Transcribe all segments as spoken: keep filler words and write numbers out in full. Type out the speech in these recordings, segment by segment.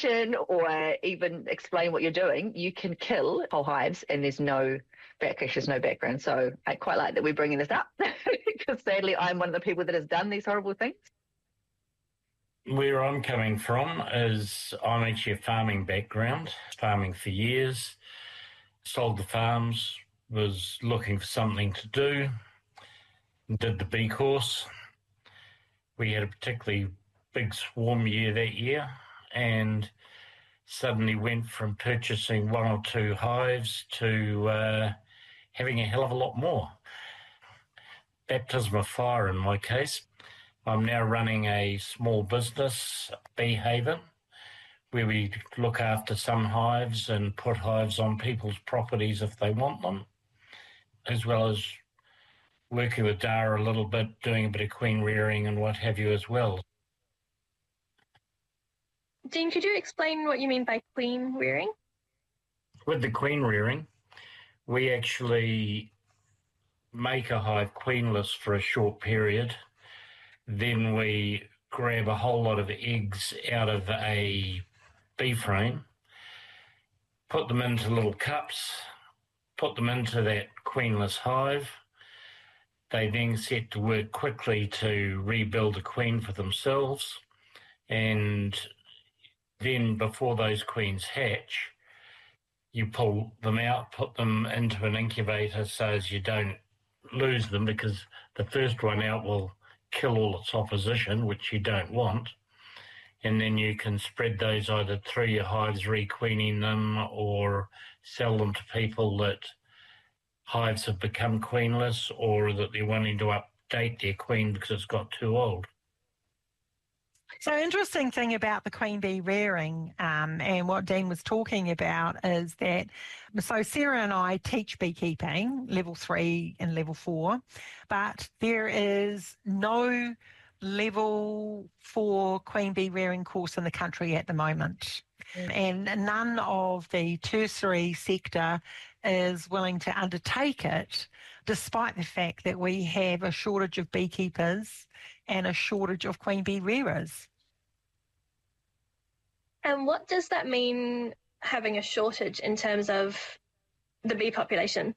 definition or even explain what you're doing, you can kill whole hives and there's no backlash, there's no background. So I quite like that we're bringing this up because sadly I'm one of the people that has done these horrible things. Where I'm coming from is I'm actually a farming background, farming for years, sold the farms, was looking for something to do, did the bee course. We had a particularly big swarm year that year and suddenly went from purchasing one or two hives to uh, having a hell of a lot more. Baptism of fire in my case. I'm now running a small business, Bee Haven, where we look after some hives and put hives on people's properties if they want them, as well as working with Dara a little bit, doing a bit of queen rearing and what have you as well. Dean, could you explain what you mean by queen rearing? With the queen rearing, we actually make a hive queenless for a short period. Then we grab a whole lot of eggs out of a bee frame, put them into little cups, put them into that queenless hive. They then set to work quickly to rebuild a queen for themselves. And then before those queens hatch, you pull them out, put them into an incubator so as you don't lose them, because the first one out will kill all its opposition, which you don't want. And then you can spread those either through your hives, requeening them, or sell them to people that hives have become queenless or that they're wanting to update their queen because it's got too old. So interesting thing about the queen bee rearing um, and what Dean was talking about is that, so Sarah and I teach beekeeping, level three and level four, but there is no level four queen bee rearing course in the country at the moment. Mm. And none of the tertiary sector is willing to undertake it, despite the fact that we have a shortage of beekeepers and a shortage of queen bee rearers. And what does that mean, having a shortage in terms of the bee population?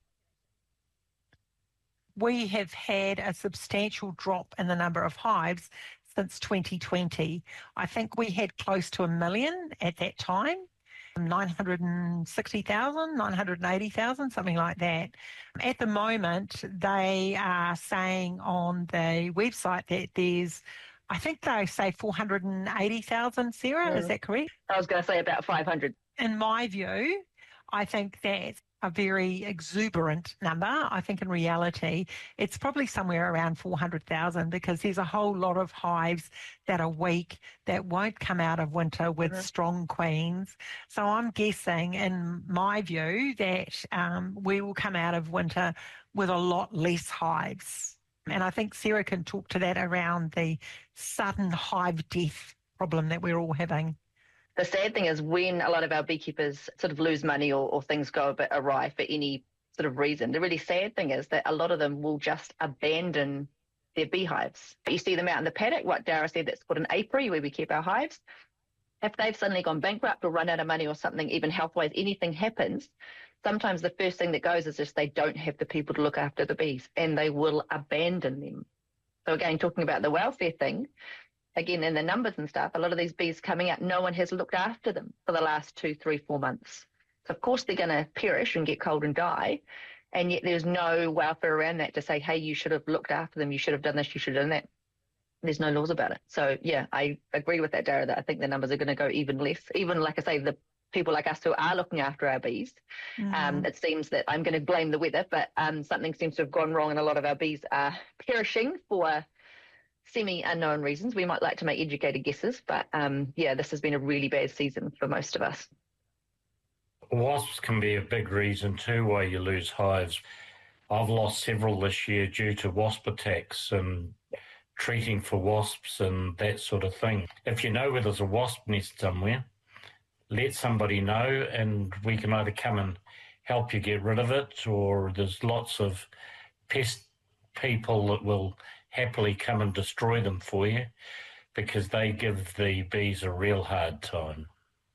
We have had a substantial drop in the number of hives since twenty twenty. I think we had close to a million at that time, nine hundred sixty thousand, nine hundred eighty thousand, something like that. At the moment, they are saying on the website that there's, I think they say four hundred eighty thousand, Sarah, mm. Is that correct? I was going to say about five hundred. In my view, I think that's a very exuberant number. I think in reality, it's probably somewhere around four hundred thousand because there's a whole lot of hives that are weak that won't come out of winter with mm-hmm. strong queens. So I'm guessing, in my view, that um, we will come out of winter with a lot less hives. And I think Sarah can talk to that around the sudden hive death problem that we're all having. The sad thing is when a lot of our beekeepers sort of lose money or, or things go a bit awry for any sort of reason, the really sad thing is that a lot of them will just abandon their beehives. You see them out in the paddock, what Dara said, that's called an apiary where we keep our hives. If they've suddenly gone bankrupt or run out of money or something, even health-wise, anything happens, sometimes the first thing that goes is just they don't have the people to look after the bees and they will abandon them. So again, talking about the welfare thing, again, in the numbers and stuff, a lot of these bees coming out, no one has looked after them for the last two, three, four months. So, of course, they're going to perish and get cold and die, and yet there's no welfare around that to say, hey, you should have looked after them, you should have done this, you should have done that. There's no laws about it. So, yeah, I agree with that, Dara, that I think the numbers are going to go even less. Even, like I say, the people like us who are looking after our bees, mm. um, it seems that I'm going to blame the weather, but um, something seems to have gone wrong and a lot of our bees are perishing for semi-unknown reasons. We might like to make educated guesses, but um, yeah, this has been a really bad season for most of us. Wasps can be a big reason too why you lose hives. I've lost several this year due to wasp attacks and treating for wasps and that sort of thing. If you know where there's a wasp nest somewhere, let somebody know and we can either come and help you get rid of it, or there's lots of pest people that will happily come and destroy them for you because they give the bees a real hard time.